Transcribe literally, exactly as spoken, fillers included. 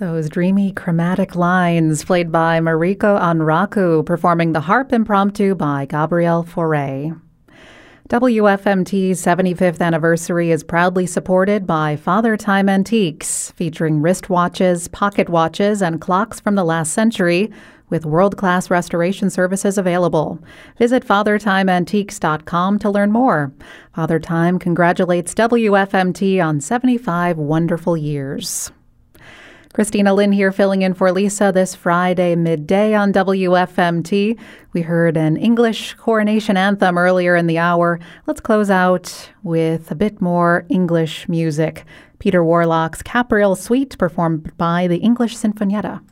Those dreamy chromatic lines played by Mariko Onraku, performing the harp impromptu by Gabriel Fauré. W F M T's seventy-fifth anniversary is proudly supported by Father Time Antiques, featuring wristwatches, pocket watches, and clocks from the last century, with world-class restoration services available. Visit father time antiques dot com to learn more. Father Time congratulates W F M T on seventy-five wonderful years. Christina Lynn here, filling in for Lisa this Friday midday on W F M T. We heard an English coronation anthem earlier in the hour. Let's close out with a bit more English music. Peter Warlock's Capriel Suite, performed by the English Sinfonietta.